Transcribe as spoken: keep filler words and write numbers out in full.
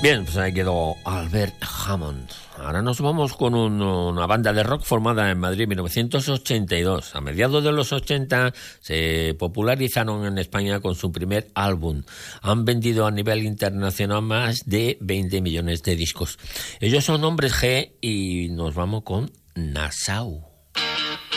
Bien, pues ahí quedó Albert Hammond. Ahora nos vamos con un, una banda de rock formada en Madrid en mil novecientos ochenta y dos. A mediados de los ochenta se popularizaron en España con su primer álbum. Han vendido a nivel internacional más de veinte millones de discos. Ellos son Hombres G y nos vamos con Nassau.